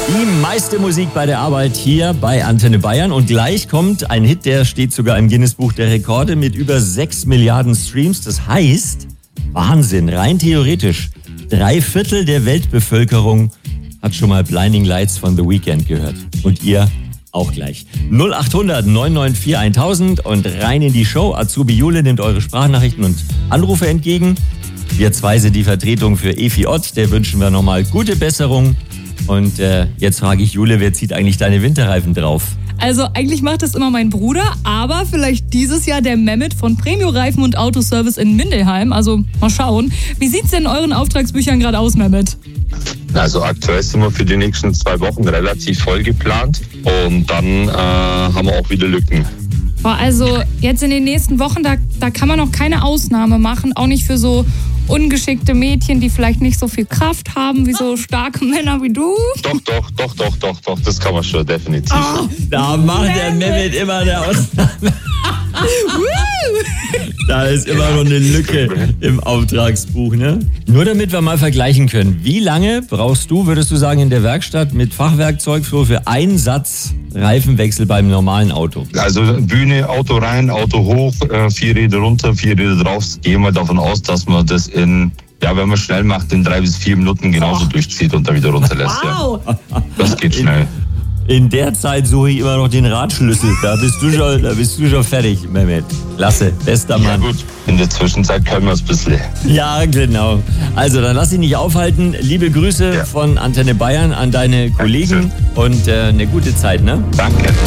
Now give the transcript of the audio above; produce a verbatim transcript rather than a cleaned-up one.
Die meiste Musik bei der Arbeit hier bei Antenne Bayern. Und gleich kommt ein Hit, der steht sogar im Guinness-Buch der Rekorde mit über sechs Milliarden Streams. Das heißt, Wahnsinn, rein theoretisch, drei Viertel der Weltbevölkerung hat schon mal Blinding Lights von The Weeknd gehört. Und ihr auch gleich. null acht hundert neun neun vier tausend und rein in die Show. Azubi Jule nimmt eure Sprachnachrichten und Anrufe entgegen. Wir zwei sind die Vertretung für Efi Ott. Der wünschen wir nochmal gute Besserung. Und äh, jetzt frage ich Jule, wer zieht eigentlich deine Winterreifen drauf? Also eigentlich macht das immer mein Bruder, aber vielleicht dieses Jahr der Mehmet von Premio Reifen und Autoservice in Mindelheim. Also mal schauen. Wie sieht's denn in euren Auftragsbüchern gerade aus, Mehmet? Also aktuell sind wir für die nächsten zwei Wochen relativ voll geplant und dann äh, haben wir auch wieder Lücken. Boah, also jetzt in den nächsten Wochen, da, da kann man noch keine Ausnahme machen, auch nicht für so ungeschickte Mädchen, die vielleicht nicht so viel Kraft haben wie so starke Männer wie du. Doch, doch, doch, doch, doch, doch, das kann man schon, definitiv. Oh, da macht der Mehmet immer eine Ausnahme. Da ist immer noch eine Lücke im Auftragsbuch, ne? Nur damit wir mal vergleichen können. Wie lange brauchst du, würdest du sagen, in der Werkstatt mit Fachwerkzeug so für einen Satz Reifenwechsel beim normalen Auto? Also Bühne, Auto rein, Auto hoch, äh, vier Räder runter, vier Räder drauf. Gehen wir davon aus, dass man das in, ja, wenn man schnell macht, in drei bis vier Minuten genauso oh. durchzieht und dann wieder runterlässt. Wow. Ja. Das geht schnell. In der Zeit suche ich immer noch den Radschlüssel. Da bist du schon, da bist du schon fertig, Mehmet. Klasse, bester Mann. Ja gut, in der Zwischenzeit können wir es ein bisschen. Ja, genau. Also dann lass dich nicht aufhalten. Liebe Grüße ja. von Antenne Bayern an deine Kollegen. Dankeschön. Und äh, eine gute Zeit, ne? Danke.